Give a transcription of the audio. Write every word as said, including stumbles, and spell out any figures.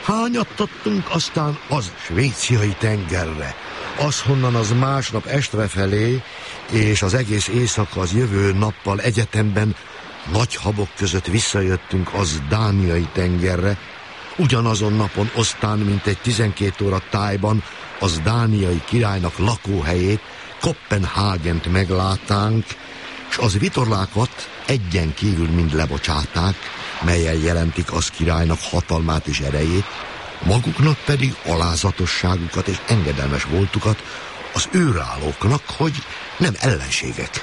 Hányattattunk aztán az svéciai tengerre. Az, honnan az másnap estrefelé, és az egész éjszaka az jövő nappal egyetemben nagy habok között visszajöttünk az dániai tengerre. Ugyanazon napon aztán, mint egy tizenkét óra tájban, az dániai királynak lakóhelyét, Kopenhágent meglátánk, s az vitorlákat egyen kívül mind lebocsáták, melyen jelentik az királynak hatalmát és erejét, maguknak pedig alázatosságukat és engedelmes voltukat az őrállóknak, hogy nem ellenségek.